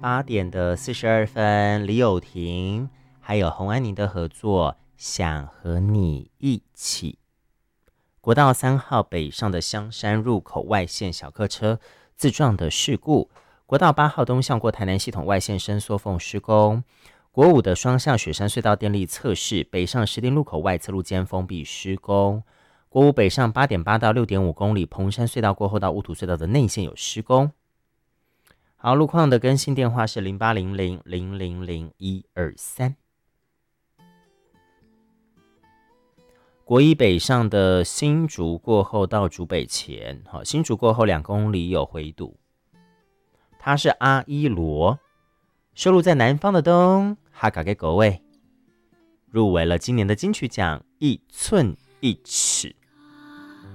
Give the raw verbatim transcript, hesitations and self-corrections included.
八点的四十二分，李友廷还有洪安妮的合作，想和你一起。国道三号北上的香山入口外线小客车自撞的事故，国道八号东向过台南系统外线伸缩缝施工，国五的双向雪山隧道电力测试，北上石碇路口外侧路间封闭施工，国五北上 八点八 到 六点五 公里，彭山隧道过后到乌土隧道的内线有施工。好，路况的更新电话是零八零零零零零一二三。国一北上的新竹过后到竹北前，好，新竹过后两公里有回堵。它是阿依罗，收录在南方的冬，哈嘎给各位入围了今年的金曲奖一寸一尺。